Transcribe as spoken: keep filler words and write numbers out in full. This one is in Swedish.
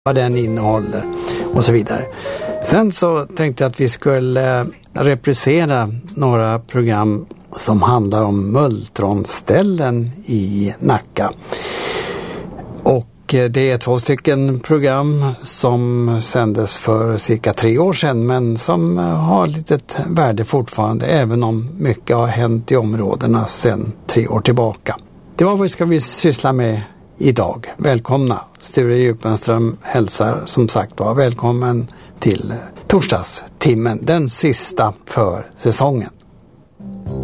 vad den innehåller och så vidare. Sen så tänkte jag att vi skulle reprisera några program som handlar om multronställen i Nacka. Och det är två stycken program som sändes för cirka tre år sedan, men som har litet värde fortfarande, även om mycket har hänt i områdena sedan tre år tillbaka. Det var vad vi ska vi syssla med idag. Välkomna! Sture Djupenström hälsar som sagt var välkommen till torsdagstimmen, den sista för säsongen.